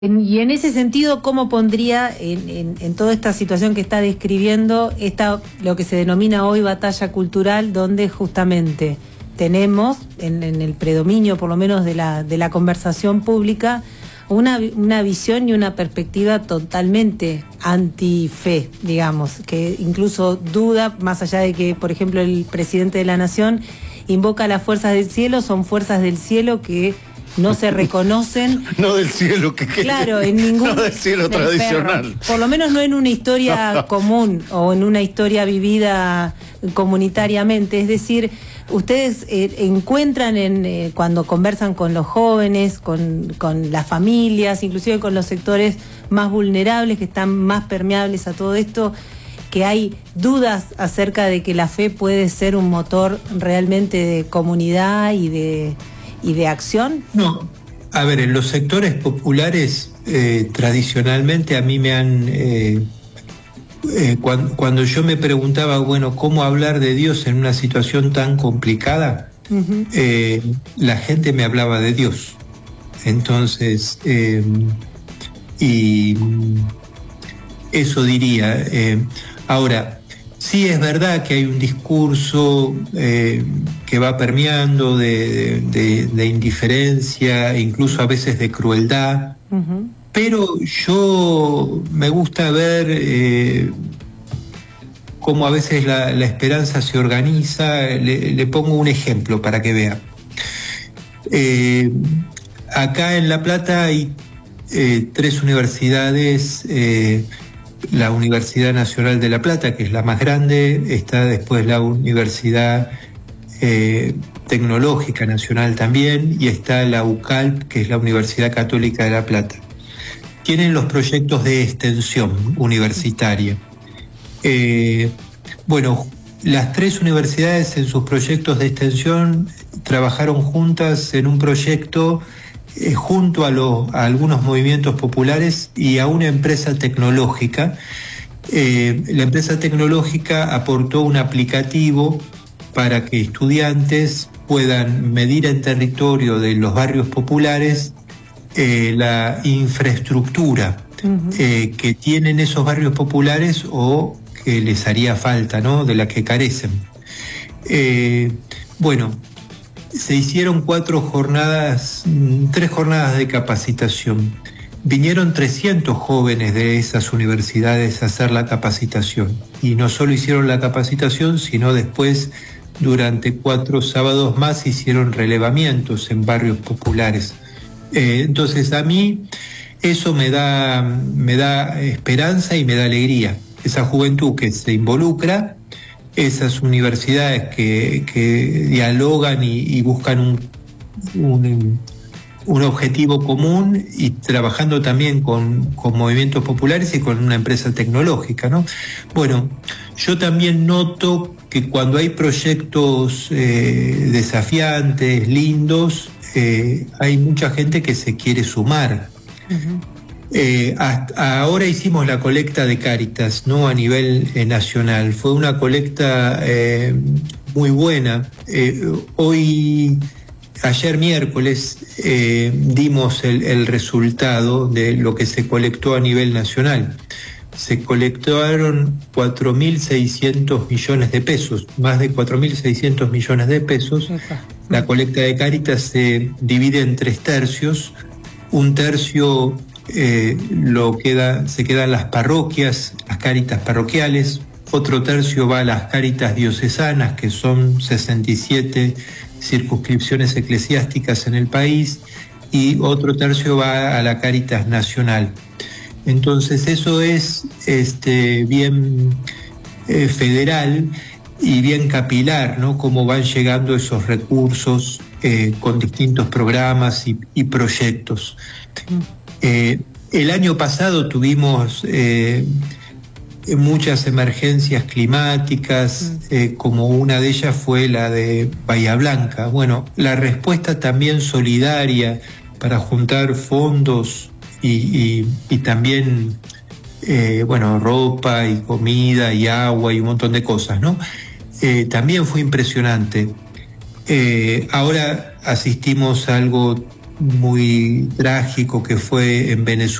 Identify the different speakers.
Speaker 1: Y en ese sentido, ¿cómo pondría en toda esta situación que está describiendo lo que se denomina hoy batalla cultural, donde justamente tenemos en el predominio, por lo menos de la conversación pública, una visión y una perspectiva totalmente anti-fe, digamos, que incluso duda, más allá de que, por ejemplo, el presidente de la Nación invoca a las fuerzas del cielo, son fuerzas del cielo que no se reconocen.
Speaker 2: No del cielo
Speaker 1: claro, en ningún,
Speaker 2: no del cielo tradicional.
Speaker 1: Perro. Por lo menos no en una historia común o en una historia vivida comunitariamente. Es decir, ustedes encuentran cuando conversan con los jóvenes, con las familias, inclusive con los sectores más vulnerables que están más permeables a todo esto, que hay dudas acerca de que la fe puede ser un motor realmente de comunidad y de acción.
Speaker 3: No, a ver, en los sectores populares tradicionalmente a mí me han... cuando yo me preguntaba, bueno, ¿cómo hablar de Dios en una situación tan complicada? La gente me hablaba de Dios. Entonces, y eso diría. Ahora, sí es verdad que hay un discurso que va permeando de indiferencia, incluso a veces de crueldad, pero yo me gusta ver cómo a veces la esperanza se organiza. Le pongo un ejemplo para que vea. Acá en La Plata hay 3 universidades. La Universidad Nacional de La Plata, que es la más grande, está después la Universidad Tecnológica Nacional también, y está la UCALP, que es la Universidad Católica de La Plata. Tienen los proyectos de extensión universitaria. Bueno, las 3 universidades en sus proyectos de extensión trabajaron juntas en un proyecto junto a algunos movimientos populares y a una empresa tecnológica. La empresa tecnológica aportó un aplicativo para que estudiantes puedan medir en territorio de los barrios populares la infraestructura que tienen esos barrios populares o que les haría falta, ¿no?, de la que carecen. Bueno, se hicieron 3 jornadas de capacitación. Vinieron 300 jóvenes de esas universidades a hacer la capacitación. Y no solo hicieron la capacitación, sino después, durante 4 sábados más, hicieron relevamientos en barrios populares. Entonces, a mí eso me da esperanza y me da alegría. Esa juventud que se involucra, esas universidades que dialogan y buscan un objetivo común, y trabajando también con movimientos populares y con una empresa tecnológica, ¿no? Bueno, yo también noto que cuando hay proyectos desafiantes, lindos, hay mucha gente que se quiere sumar. Hasta ahora hicimos la colecta de Cáritas, ¿no?, a nivel nacional. Fue una colecta muy buena. Ayer miércoles dimos el resultado de lo que se colectó a nivel nacional. Se colectaron 4.600 millones de pesos, más de 4.600 millones de pesos. La colecta de Cáritas se divide en 3 tercios. Un tercio se quedan las parroquias, las Cáritas parroquiales. Otro tercio va a las Cáritas diocesanas, que son 67 circunscripciones eclesiásticas en el país, y otro tercio va a la Cáritas nacional. Entonces eso es bien federal y bien capilar, ¿no?, cómo van llegando esos recursos con distintos programas y proyectos. El año pasado tuvimos muchas emergencias climáticas, como una de ellas fue la de Bahía Blanca. Bueno, la respuesta también solidaria para juntar fondos y también ropa y comida y agua y un montón de cosas, ¿no? También fue impresionante. Ahora asistimos a algo muy trágico que fue en Venezuela.